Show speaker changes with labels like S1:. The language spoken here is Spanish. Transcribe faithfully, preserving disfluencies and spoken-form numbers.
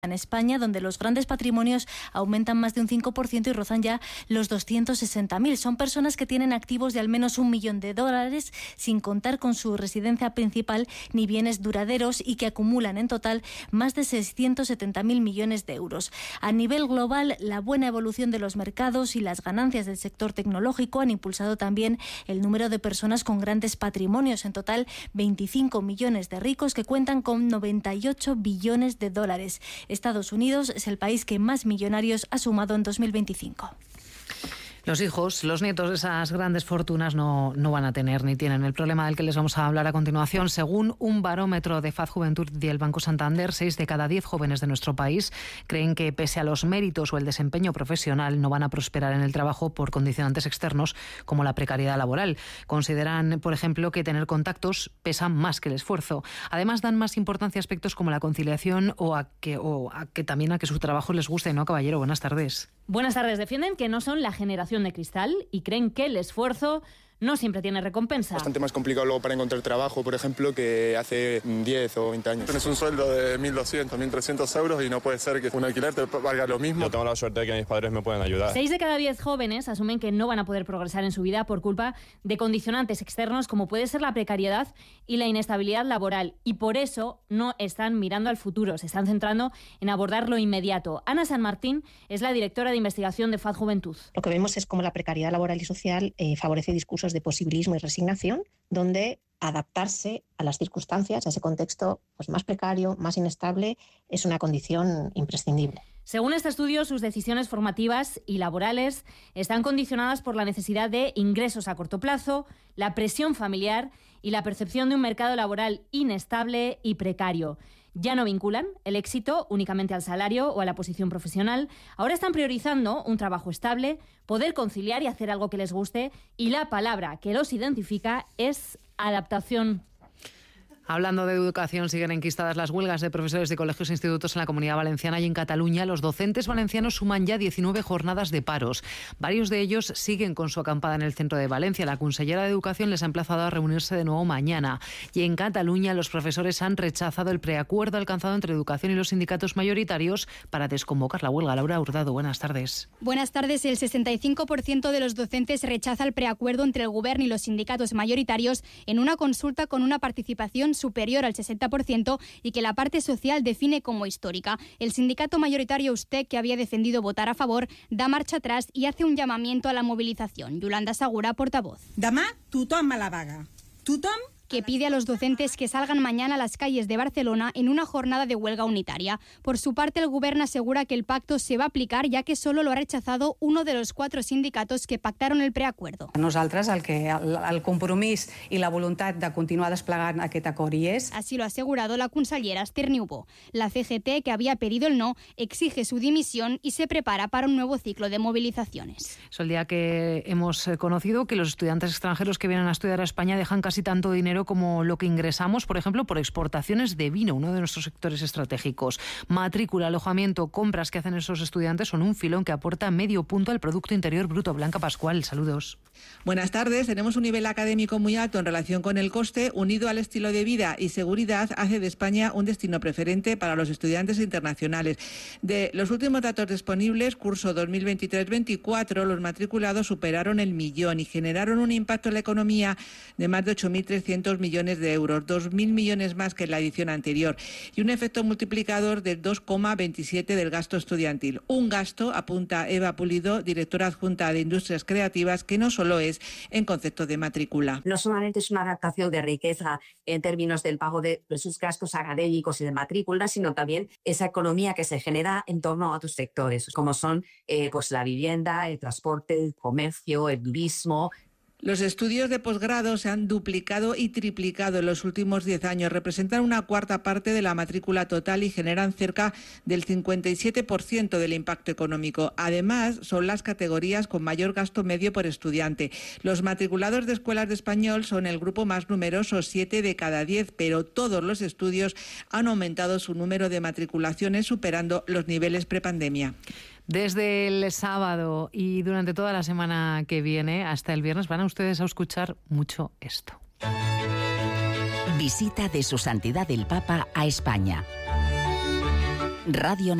S1: en España, donde los grandes patrimonios aumentan más de un cinco por ciento y rozan ya los doscientos sesenta mil. Son personas que tienen activos de al menos un millón de dólares, sin contar con su residencia principal ni bienes duraderos, y que acumulan en total más de seiscientos setenta mil millones de euros. A nivel global, la buena evolución de los mercados y las ganancias del sector tecnológico han impulsado también el número de personas con grandes patrimonios. En total, veinticinco millones de ricos que cuentan con noventa y ocho billones de dólares. Estados Unidos es el país que más millonarios ha sumado en dos mil veinticinco.
S2: Los hijos, los nietos de esas grandes fortunas no, no van a tener ni tienen el problema del que les vamos a hablar a continuación. Según un barómetro de Faz Juventud y el Banco Santander, seis de cada diez jóvenes de nuestro país creen que pese a los méritos o el desempeño profesional no van a prosperar en el trabajo por condicionantes externos como la precariedad laboral. Consideran, por ejemplo, que tener contactos pesa más que el esfuerzo. Además, dan más importancia a aspectos como la conciliación o a que, o a que también a que su trabajo les guste, ¿no, caballero? Buenas tardes.
S3: Buenas tardes. Defienden que no son la generación de cristal y creen que el esfuerzo no siempre tiene recompensa.
S4: Bastante más complicado luego para encontrar trabajo, por ejemplo, que hace diez o veinte años.
S5: Tienes un sueldo de mil doscientos, mil trescientos euros y no puede ser que un alquiler te valga lo mismo.
S6: Yo tengo la suerte de que mis padres me pueden ayudar.
S3: Seis de cada diez jóvenes asumen que no van a poder progresar en su vida por culpa de condicionantes externos como puede ser la precariedad y la inestabilidad laboral, y por eso no están mirando al futuro, se están centrando en abordar lo inmediato. Ana San Martín es la directora de investigación de Faz Juventud.
S7: Lo que vemos es cómo la precariedad laboral y social eh, favorece discursos de posibilismo y resignación, donde adaptarse a las circunstancias, a ese contexto pues, más precario, más inestable, es una condición imprescindible.
S3: Según este estudio, sus decisiones formativas y laborales están condicionadas por la necesidad de ingresos a corto plazo, la presión familiar y la percepción de un mercado laboral inestable y precario. Ya no vinculan el éxito únicamente al salario o a la posición profesional. Ahora están priorizando un trabajo estable, poder conciliar y hacer algo que les guste, y la palabra que los identifica es adaptación.
S2: Hablando de educación, siguen enquistadas las huelgas de profesores de colegios e institutos en la Comunidad Valenciana y en Cataluña. Los docentes valencianos suman ya diecinueve jornadas de paros. Varios de ellos siguen con su acampada en el centro de Valencia. La consellera de Educación les ha emplazado a reunirse de nuevo mañana. Y en Cataluña, los profesores han rechazado el preacuerdo alcanzado entre Educación y los sindicatos mayoritarios para desconvocar la huelga. Laura Hurtado, buenas tardes.
S8: Buenas tardes. El sesenta y cinco por ciento de los docentes rechaza el preacuerdo entre el Gobierno y los sindicatos mayoritarios en una consulta con una participación superior al sesenta por ciento y que la parte social define como histórica. El sindicato mayoritario Ustec, que había defendido votar a favor, da marcha atrás y hace un llamamiento a la movilización. Yolanda Segura, portavoz.
S9: Demà tothom a la vaga. Tothom
S8: que pide a los docentes que salgan mañana a las calles de Barcelona en una jornada de huelga unitaria. Por su parte, el Govern asegura que el pacto se va a aplicar, ya que solo lo ha rechazado uno de los cuatro sindicatos que pactaron el preacuerdo.
S10: Nosaltres el, que, el, el compromís i la voluntat de continuar desplegant aquest acord hi és.
S8: Así lo ha asegurado la consellera Esther Niubó. La C G T, que había pedido el no, exige su dimisión y se prepara para un nuevo ciclo de movilizaciones.
S2: Es el día que hemos conocido que los estudiantes extranjeros que vienen a estudiar a España dejan casi tanto dinero como lo que ingresamos, por ejemplo, por exportaciones de vino, uno de nuestros sectores estratégicos. Matrícula, alojamiento, compras que hacen esos estudiantes son un filón que aporta medio punto al Producto Interior Bruto. Blanca Pascual, saludos.
S11: Buenas tardes. Tenemos un nivel académico muy alto en relación con el coste, unido al estilo de vida y seguridad, hace de España un destino preferente para los estudiantes internacionales. De los últimos datos disponibles, curso dos mil veintitrés veinticuatro, los matriculados superaron el millón y generaron un impacto en la economía de más de ocho mil trescientos millones de euros, dos mil millones más que en la edición anterior, y un efecto multiplicador del dos coma veintisiete del gasto estudiantil. Un gasto, apunta Eva Pulido, directora adjunta de Industrias Creativas, que no solo es en concepto de matrícula.
S12: No solamente es una adaptación de riqueza en términos del pago de sus gastos académicos y de matrícula, sino también esa economía que se genera en torno a otros sectores, como son eh, pues la vivienda, el transporte, el comercio, el turismo.
S11: Los estudios de posgrado se han duplicado y triplicado en los últimos diez años. Representan una cuarta parte de la matrícula total y generan cerca del cincuenta y siete por ciento del impacto económico. Además, son las categorías con mayor gasto medio por estudiante. Los matriculados de escuelas de español son el grupo más numeroso, siete de cada diez, pero todos los estudios han aumentado su número de matriculaciones, superando los niveles prepandemia.
S2: Desde el sábado y durante toda la semana que viene hasta el viernes van a ustedes a escuchar mucho esto.
S13: Visita de Su Santidad el Papa a España. Radio